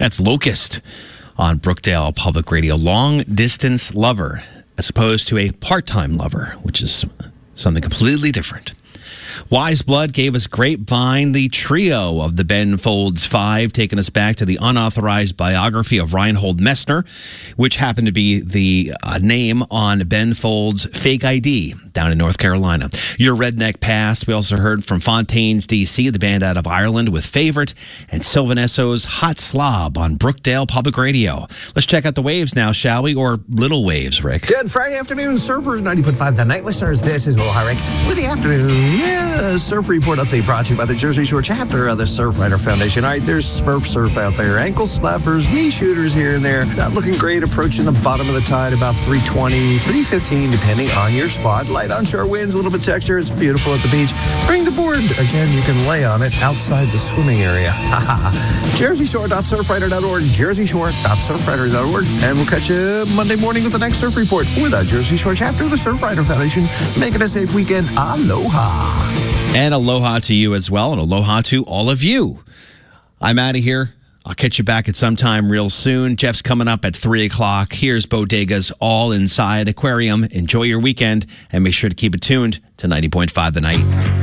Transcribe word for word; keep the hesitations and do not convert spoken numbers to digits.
That's Locust on Brookdale Public Radio. Long distance lover as opposed to a part-time lover, which is something completely different. Wise Blood gave us Grapevine, the trio of the Ben Folds Five, taking us back to the unauthorized biography of Reinhold Messner, which happened to be the uh, name on Ben Folds' fake I D down in North Carolina. Your Redneck Past. We also heard from Fontaines, D C, the band out of Ireland with Favorite, and Sylvan Esso's Hot Slob on Brookdale Public Radio. Let's check out the waves now, shall we? Or little waves, Rick. Good Friday afternoon, surfers, ninety point five The Night Listeners. This is Aloha Rick with the afternoon yeah, surf report update brought to you by the Jersey Shore chapter of the Surfrider Foundation. All right, there's Smurf surf out there, ankle slappers, knee shooters here and there. Not looking great, approaching the bottom of the tide about three twenty, three fifteen, depending on your spot. Light onshore winds, a little bit texture. It's beautiful at the beach. Bring the board. Again, you can lay on it outside the swimming area. jersey shore dot surfrider dot org, jersey shore dot surfrider dot org, and we'll catch you Monday morning with the next surf report for the Jersey Shore chapter of the Surfrider Foundation. Make it a safe weekend. Aloha. And aloha to you as well, and aloha to all of you. I'm out of here. I'll catch you back at some time real soon. Jeff's coming up at three o'clock. Here's Bodega's All Inside Aquarium. Enjoy your weekend, and make sure to keep it tuned to ninety point five The Night.